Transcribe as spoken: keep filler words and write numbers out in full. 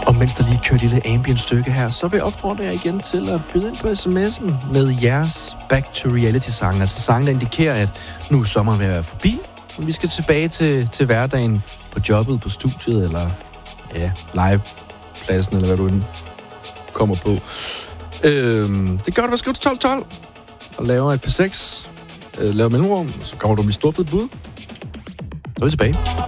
Og mens der lige kører et lille ambient stykke her, så vil jeg opfordre jer igen til at byde ind på sms'en med jeres Back to Reality-sange. Altså sange, der indikerer, at nu er sommeren ved at være forbi. Og vi skal tilbage til, til hverdagen på jobbet, på studiet, eller ja, legepladsen, eller hvad du end kommer på. Øhm, det gør du, hvad skriver til tolv tolv og laver et P seks, øh, laver mellemrum, så kommer du med stort fedt bud. Så er vi tilbage.